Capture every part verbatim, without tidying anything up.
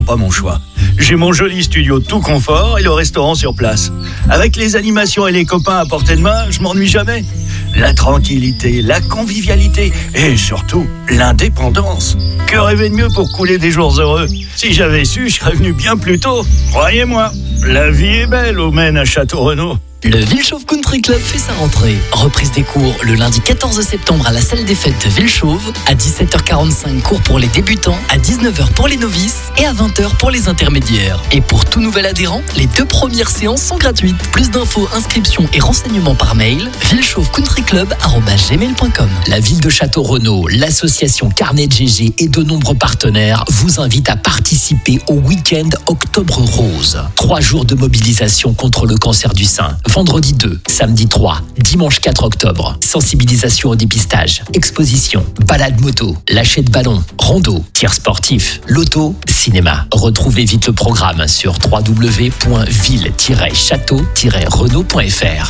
pas mon choix. J'ai mon joli studio tout confort et le restaurant sur place. Avec les animations et les copains à portée de main, je m'ennuie jamais. La tranquillité, la convivialité et surtout l'indépendance. Que rêver de mieux pour couler des jours heureux? Si j'avais su, je serais venu bien plus tôt. Croyez-moi, la vie est belle au Maine à Château-Renaud. Le Villechauve Country Club fait sa rentrée. Reprise des cours le lundi quatorze septembre à la salle des fêtes de Villechauve. À dix-sept heures quarante-cinq, cours pour les débutants. À dix-neuf heures pour les novices. Et à vingt heures pour les intermédiaires. Et pour tout nouvel adhérent, les deux premières séances sont gratuites. Plus d'infos, inscriptions et renseignements par mail. villechauve country club arobase gmail point com. La ville de Château-Renaud, l'association Carnet de G G et de nombreux partenaires vous invitent à participer au week-end Octobre Rose. Trois jours de mobilisation contre le cancer du sein. Vendredi deux, samedi trois, dimanche quatre octobre. Sensibilisation au dépistage, exposition, balade moto, lâcher de ballon, rando, tir sportif, loto, cinéma. Retrouvez vite le programme sur w w w point ville tiret château tiret renaud point f r.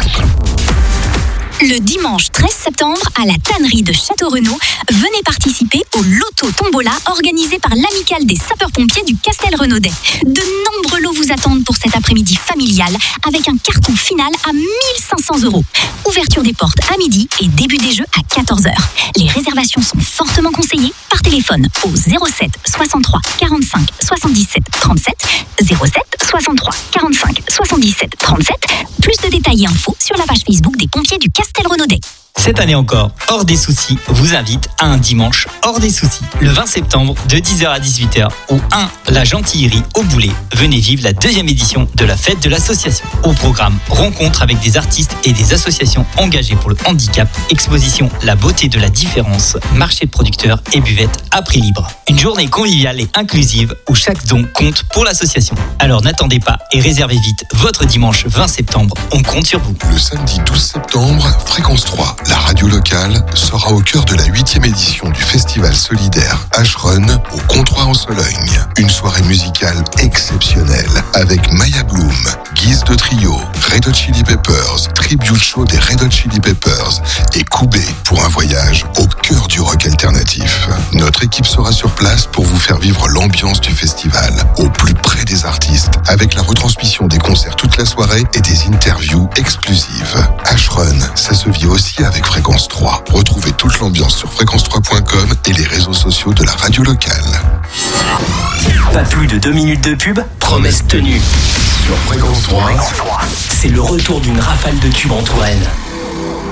Le dimanche treize septembre, à la tannerie de Château-Renaud, venez participer au Loto Tombola organisé par l'Amicale des sapeurs-pompiers du Castel-Renaudais. De nombreux lots vous attendent pour cet après-midi familial avec un carton final à mille cinq cents euros. Ouverture des portes à midi et début des jeux à quatorze heures. Les réservations sont fortement conseillées par téléphone au zéro sept soixante-trois quarante-cinq soixante-dix-sept trente-sept, zéro sept soixante-trois quarante-cinq soixante-dix-sept trente-sept. Plus de détails et infos sur la page Facebook des pompiers du Castel-Renaudais. Cette année encore, Hors des Soucis vous invite à un dimanche hors des soucis. Le vingt septembre, de dix heures à dix-huit heures, au un La Gentillerie au Boulet. Venez vivre la deuxième édition de la fête de l'association. Au programme, rencontre avec des artistes et des associations engagées pour le handicap, exposition La beauté de la différence, marché de producteurs et buvette à prix libre. Une journée conviviale et inclusive où chaque don compte pour l'association. Alors n'attendez pas et réservez vite votre dimanche vingt septembre. On compte sur vous. Le samedi douze septembre, Fréquence trois, la radio locale, sera au cœur de la huitième édition du festival solidaire H-Run au Comptoir en Sologne. Une soirée musicale exceptionnelle avec Maya Bloom, Guise de Trio, Red Hot Chili Peppers, tribute show des Red Hot Chili Peppers et Koubé pour un voyage au cœur du rock alternatif. Notre équipe sera sur place pour vous faire vivre l'ambiance du festival au plus près des artistes avec la retransmission des concerts toute la soirée et des interviews exclusives. H-Run, ça se vit aussi avec Fréquence trois. Retrouvez toute l'ambiance sur fréquence trois point com et les réseaux sociaux de la radio locale. Pas plus de deux minutes de pub, promesse tenue. Sur Fréquence trois, c'est le retour d'une rafale de tubes en Touraine.